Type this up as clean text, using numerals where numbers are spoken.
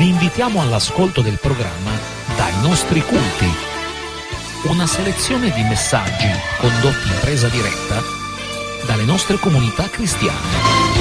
vi invitiamo all'ascolto del programma Dai nostri culti, una selezione di messaggi condotti in presa diretta dalle nostre comunità cristiane.